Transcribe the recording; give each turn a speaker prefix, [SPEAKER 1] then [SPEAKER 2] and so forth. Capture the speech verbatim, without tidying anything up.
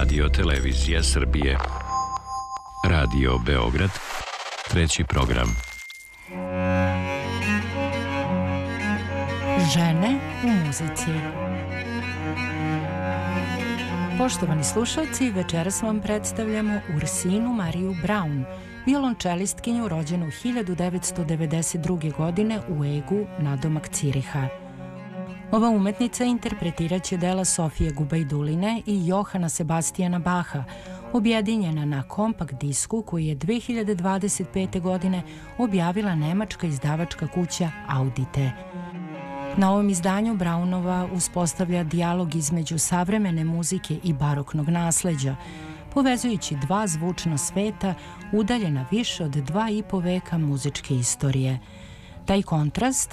[SPEAKER 1] Radio Televizija Srbije. Radio Beograd, treći program.
[SPEAKER 2] Žene u muzici. Poštovani slušalci, večeras vam predstavljamo Ursinu Mariju Braun, violončelistkinju rođenu hiljadu devetsto devedeset druge. godine u Egu, nadomak Ciriha. Ova umetnica interpretirat će dela Sofije Gubajduline i Johana Sebastijana Baha, objedinjena na kompakt disku koji je dve hiljade dvadeset pete. godine objavila nemačka izdavačka kuća Audite. Na ovom izdanju Braunova uspostavlja dijalog između savremene muzike i baroknog nasleđa, povezujući dva zvučna sveta udaljena više od dva i po veka muzičke istorije. Taj kontrast